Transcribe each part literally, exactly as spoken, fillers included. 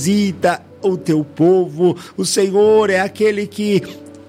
visita o teu povo. O Senhor é aquele que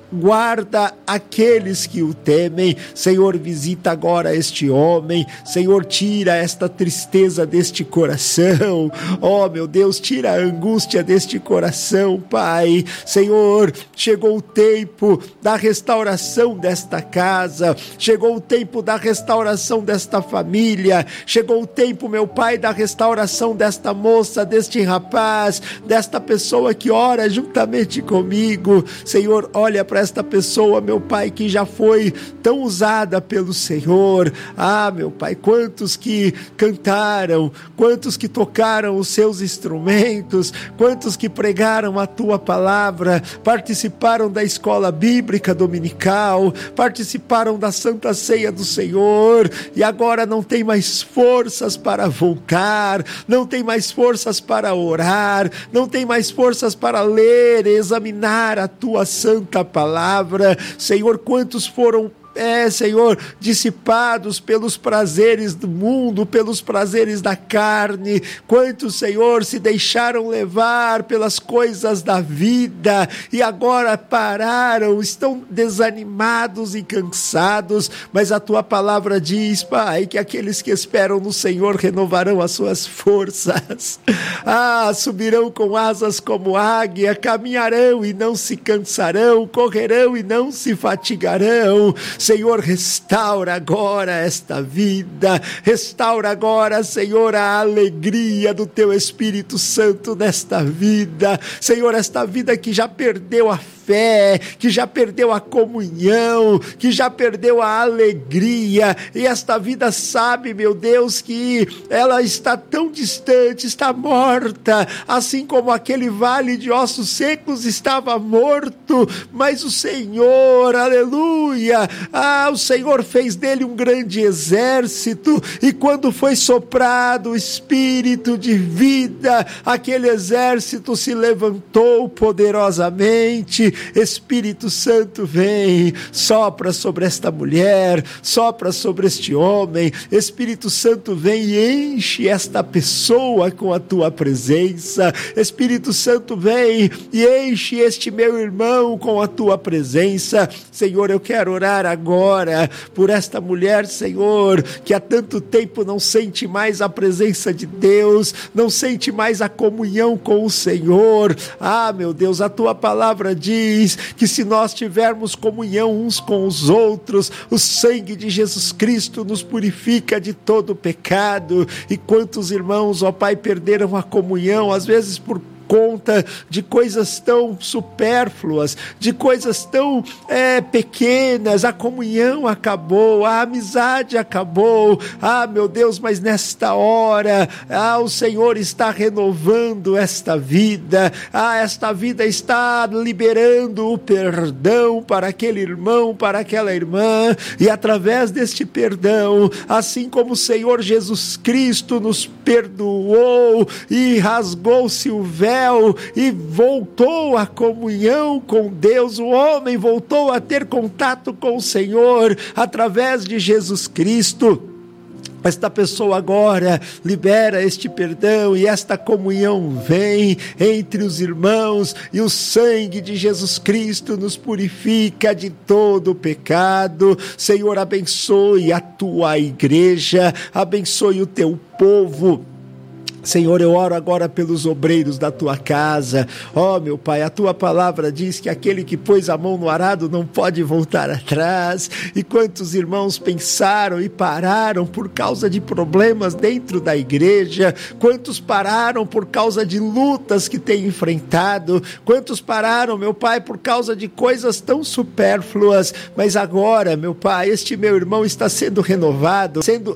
guarda aqueles que o temem. Senhor, visita agora este homem. Senhor, tira esta tristeza deste coração. Oh, meu Deus, tira a angústia deste coração, Pai. Senhor, chegou o tempo da restauração desta casa. Chegou o tempo da restauração desta família. Chegou o tempo, meu Pai, da restauração desta moça, deste rapaz, desta pessoa que ora juntamente comigo. Senhor, olha para esta pessoa, meu Pai, que já foi tão usada pelo Senhor. Ah, meu Pai, quantos que cantaram, quantos que tocaram os seus instrumentos, quantos que pregaram a tua palavra, participaram da escola bíblica dominical, participaram da Santa Ceia do Senhor, e agora não tem mais forças para voltar, não tem mais forças para orar, não tem mais forças para ler e examinar a tua santa palavra. Senhor, quantos foram É, Senhor, dissipados pelos prazeres do mundo, pelos prazeres da carne. Quantos, Senhor, se deixaram levar pelas coisas da vida e agora pararam, estão desanimados e cansados, mas a tua palavra diz, Pai, que aqueles que esperam no Senhor renovarão as suas forças. Ah, subirão com asas como águia, caminharão e não se cansarão, correrão e não se fatigarão. Senhor, restaura agora esta vida, restaura agora, Senhor, a alegria do Teu Espírito Santo nesta vida. Senhor, esta vida que já perdeu a fé, que já perdeu a comunhão, que já perdeu a alegria, e esta vida sabe, meu Deus, que ela está tão distante, está morta, assim como aquele vale de ossos secos estava morto, mas o Senhor, aleluia, ah, o Senhor fez dele um grande exército, e quando foi soprado o Espírito de vida, aquele exército se levantou poderosamente. Espírito Santo, vem, sopra sobre esta mulher, sopra sobre este homem. Espírito Santo, vem e enche esta pessoa com a tua presença. Espírito Santo, vem e enche este meu irmão com a tua presença. Senhor, eu quero orar agora por esta mulher, Senhor, que há tanto tempo não sente mais a presença de Deus, não sente mais a comunhão com o Senhor. Ah, meu Deus, a tua palavra diz que se nós tivermos comunhão uns com os outros, o sangue de Jesus Cristo nos purifica de todo pecado. E quantos irmãos, ó Pai, perderam a comunhão, às vezes por conta de coisas tão supérfluas, de coisas tão é, pequenas. A comunhão acabou, a amizade acabou. Ah, meu Deus, mas nesta hora, ah, o Senhor está renovando esta vida. Ah, esta vida está liberando o perdão para aquele irmão, para aquela irmã, e através deste perdão, assim como o Senhor Jesus Cristo nos perdoou e rasgou-se o véu e voltou à comunhão com Deus, o homem voltou a ter contato com o Senhor através de Jesus Cristo. Esta pessoa agora libera este perdão e esta comunhão vem entre os irmãos, e o sangue de Jesus Cristo nos purifica de todo o pecado. Senhor, abençoe a tua igreja, abençoe o teu povo. Senhor, eu oro agora pelos obreiros da tua casa. Ó, meu Pai, a tua palavra diz que aquele que pôs a mão no arado não pode voltar atrás. E quantos irmãos pensaram e pararam por causa de problemas dentro da igreja? Quantos pararam por causa de lutas que têm enfrentado? Quantos pararam, meu Pai, por causa de coisas tão supérfluas? Mas agora, meu Pai, este meu irmão está sendo renovado, sendo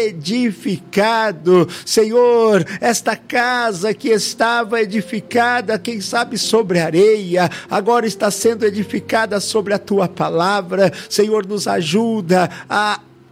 edificado. Senhor, esta casa que estava edificada, quem sabe sobre areia, agora está sendo edificada sobre a tua palavra. Senhor, nos ajuda a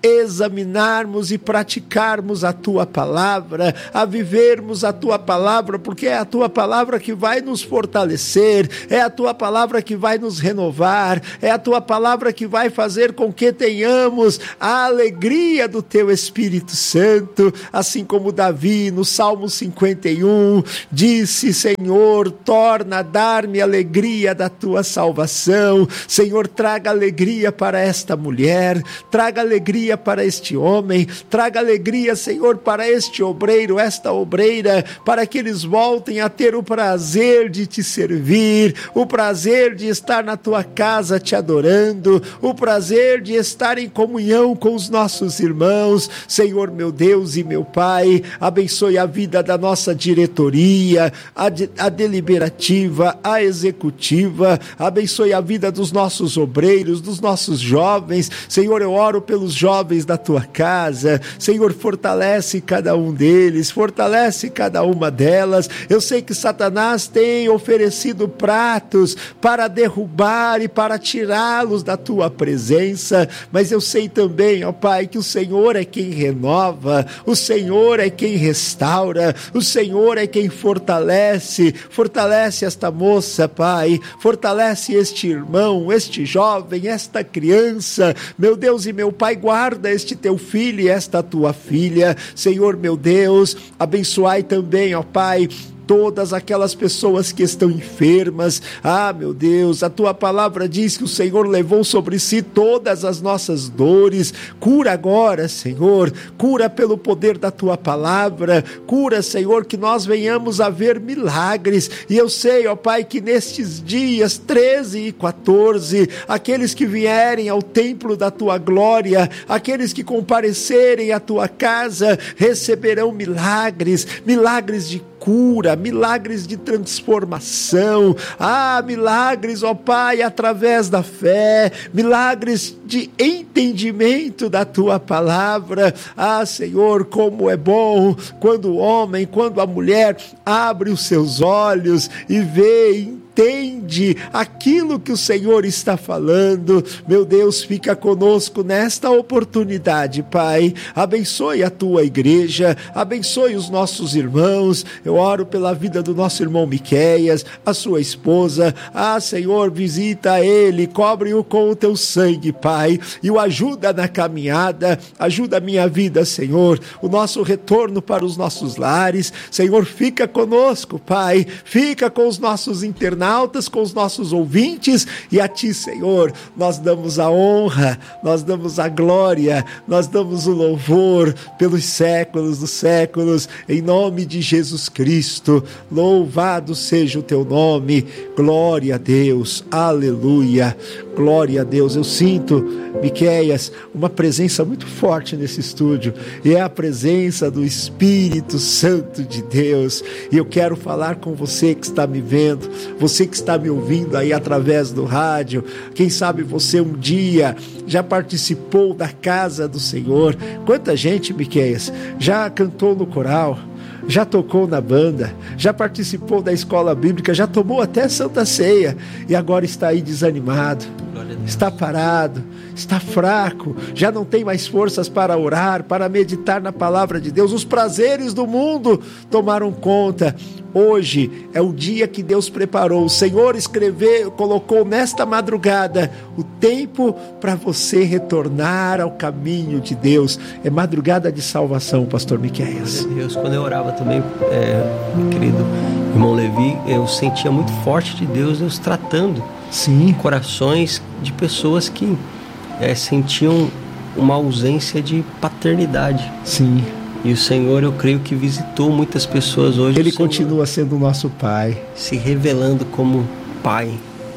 examinarmos e praticarmos a Tua palavra, a vivermos a Tua palavra, porque é a Tua palavra que vai nos fortalecer, é a Tua palavra que vai nos renovar, é a Tua palavra que vai fazer com que tenhamos a alegria do Teu Espírito Santo, assim como Davi no Salmo cinquenta e um disse: Senhor, torna a dar-me alegria da Tua salvação. Senhor, traga alegria para esta mulher, traga alegria para este homem, traga alegria, Senhor, para este obreiro, esta obreira, para que eles voltem a ter o prazer de Te servir, o prazer de estar na Tua casa Te adorando, o prazer de estar em comunhão com os nossos irmãos. Senhor, meu Deus e meu Pai, abençoe a vida da nossa diretoria, a, de, a deliberativa, a executiva, abençoe a vida dos nossos obreiros, dos nossos jovens. Senhor, eu oro pelos jovens da Tua casa. Senhor, fortalece cada um deles, fortalece cada uma delas. Eu sei que Satanás tem oferecido pratos para derrubar e para tirá-los da Tua presença, mas eu sei também, ó Pai, que o Senhor é quem renova, o Senhor é quem restaura, o Senhor é quem fortalece, fortalece esta moça, Pai, fortalece este irmão, este jovem, esta criança. Meu Deus e meu Pai, guarda este Teu filho e esta Tua filha. Senhor, meu Deus, abençoai também, ó Pai, todas aquelas pessoas que estão enfermas. Ah, meu Deus, a Tua palavra diz que o Senhor levou sobre si todas as nossas dores. Cura agora, Senhor, cura pelo poder da Tua palavra, cura, Senhor, que nós venhamos a ver milagres. E eu sei, ó Pai, que nestes dias treze e quatorze, aqueles que vierem ao templo da Tua glória, aqueles que comparecerem à Tua casa, receberão milagres, milagres de cura, milagres de transformação. Ah, milagres, ó Pai, através da fé, milagres de entendimento da Tua palavra. Ah, Senhor, como é bom quando o homem, quando a mulher abre os seus olhos e vê e entende aquilo que o Senhor está falando. Meu Deus, fica conosco nesta oportunidade, Pai. Abençoe a Tua igreja, abençoe os nossos irmãos. Eu oro pela vida do nosso irmão Miqueias, a sua esposa. Ah, Senhor, visita ele, cobre-o com o Teu sangue, Pai, e o ajuda na caminhada, ajuda a minha vida, Senhor, o nosso retorno para os nossos lares. Senhor, fica conosco, Pai, fica com os nossos internautas, com os nossos ouvintes, e a Ti, Senhor, nós damos a honra, nós damos a glória, nós damos o louvor pelos séculos dos séculos, em nome de Jesus Cristo. Louvado seja o Teu nome. Glória a Deus, aleluia, glória a Deus. Eu sinto, Miqueias, uma presença muito forte nesse estúdio, e é a presença do Espírito Santo de Deus. E eu quero falar com você que está me vendo, você que está me ouvindo aí através do rádio. Quem sabe você um dia já participou da casa do Senhor. Quanta gente, Miqueias, já cantou no coral, já tocou na banda, já participou da escola bíblica, já tomou até Santa Ceia, e agora está aí desanimado, está parado, está fraco, já não tem mais forças para orar, para meditar na palavra de Deus. Os prazeres do mundo tomaram conta. Hoje é o dia que Deus preparou. O Senhor escreveu, colocou nesta madrugada o tempo para você retornar ao caminho de Deus. É madrugada de salvação, pastor Miqueias. Deus, quando eu orava também, é, meu querido irmão Levi, eu sentia muito forte de Deus, Deus tratando Sim. corações de pessoas que é, sentiam uma ausência de paternidade. Sim. E o Senhor, eu creio que visitou muitas pessoas hoje. Ele continua sendo o nosso Pai, se revelando como Pai.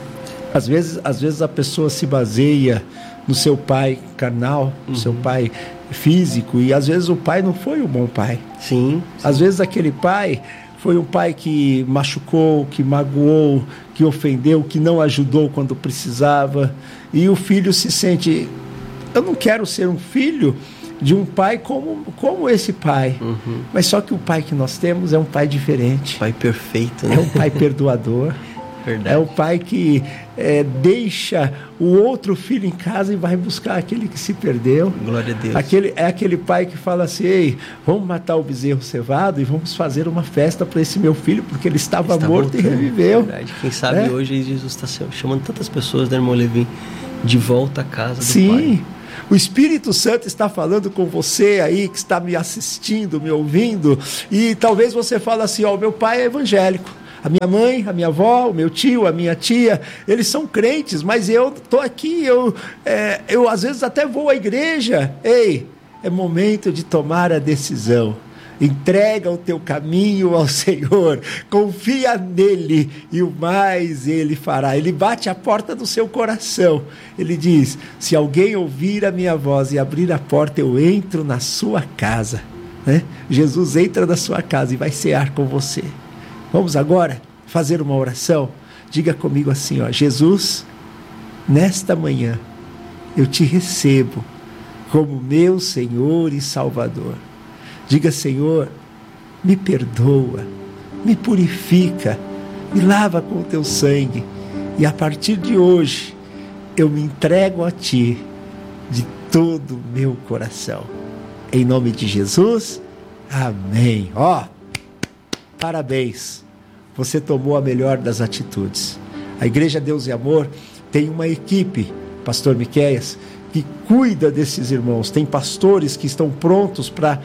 Às vezes, às vezes a pessoa se baseia no seu pai carnal, no uhum. seu pai físico, e às vezes o pai não foi um bom pai. Sim, sim. Às vezes aquele pai foi um pai que machucou, que magoou, que ofendeu, que não ajudou quando precisava. E o filho se sente: eu não quero ser um filho de um pai como, como esse pai. Uhum. Mas só que o pai que nós temos é um pai diferente. Pai perfeito, né? É um pai perdoador. Verdade. É o pai que é, deixa o outro filho em casa e vai buscar aquele que se perdeu. Glória a Deus. Aquele, é aquele pai que fala assim: ei, vamos matar o bezerro cevado e vamos fazer uma festa para esse meu filho, porque ele estava Está morto voltando. e reviveu. Verdade. Quem sabe É. hoje Jesus está chamando tantas pessoas, né, irmão Levi, de volta à casa do Sim. Pai. O Espírito Santo está falando com você aí, que está me assistindo, me ouvindo, e talvez você fale assim: ó, meu pai é evangélico, a minha mãe, a minha avó, o meu tio, a minha tia, eles são crentes, mas eu estou aqui, eu, é, eu às vezes até vou à igreja. Ei, é momento de tomar a decisão. Entrega o teu caminho ao Senhor, confia nele e o mais ele fará. Ele bate a porta do seu coração. Ele diz: se alguém ouvir a minha voz e abrir a porta, eu entro na sua casa, né? Jesus entra na sua casa e vai cear com você. Vamos agora fazer uma oração? Diga comigo assim, ó: Jesus, nesta manhã eu te recebo como meu Senhor e Salvador. Diga: Senhor, me perdoa, me purifica, me lava com o teu sangue, e a partir de hoje eu me entrego a ti de todo o meu coração. Em nome de Jesus, amém. Ó, parabéns, você tomou a melhor das atitudes. A Igreja Deus e Amor tem uma equipe, Pastor Miqueias, que cuida desses irmãos. Tem pastores que estão prontos para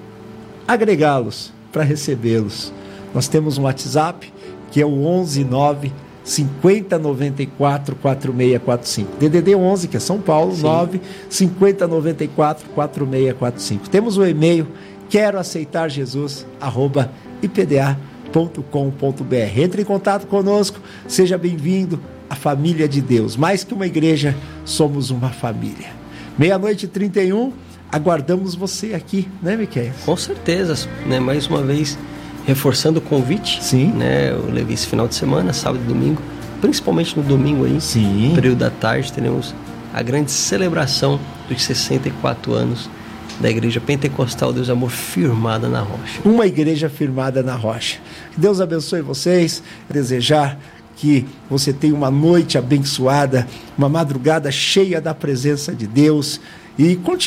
agregá-los, para recebê-los. Nós temos um WhatsApp que é o onze nove cinquenta noventa e quatro quarenta e seis quarenta e cinco. D D D onze, que é São Paulo, nove cinquenta noventa e quatro quarenta e seis quarenta e cinco. Temos o e-mail quero aceitar jesus arroba i p d a ponto com ponto b r. Entre em contato conosco, seja bem-vindo à família de Deus. Mais que uma igreja, somos uma família. Meia-noite e trinta e um, aguardamos você aqui, né, Miqueias? Com certeza, né? Mais uma vez, reforçando o convite. Sim. Né? Eu levei esse final de semana, sábado e domingo, principalmente no domingo aí, Sim. período da tarde, teremos a grande celebração dos sessenta e quatro anos da Igreja Pentecostal Deus e Amor, firmada na rocha. Uma igreja firmada na rocha. Que Deus abençoe vocês. Desejar que você tenha uma noite abençoada, uma madrugada cheia da presença de Deus, e continue